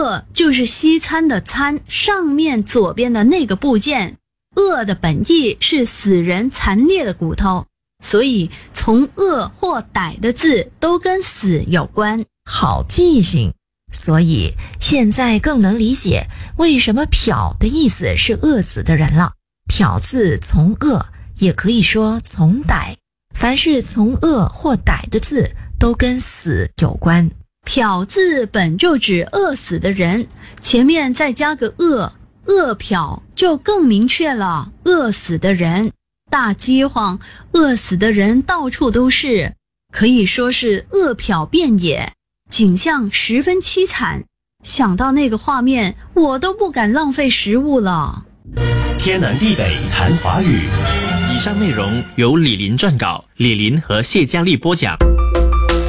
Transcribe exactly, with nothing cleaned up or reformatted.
饿就是西餐的餐上面左边的那个部件，饿的本意是死人残裂的骨头，所以从饿或歹的字都跟死有关。 好记性，所以现在更能理解为什么漂的意思是饿死的人了。漂字从饿，也可以说从歹，凡是从饿或歹的字都跟死有关。 漂字本就指饿死的人，前面再加个饿，饿漂就更明确了，饿死的人。大饥荒，饿死的人到处都是，可以说是饿殍遍野，景象十分凄惨。想到那个画面，我都不敢浪费食物了。 天南地北谈华语。 以上内容由李林撰稿，李林和谢佳丽播讲。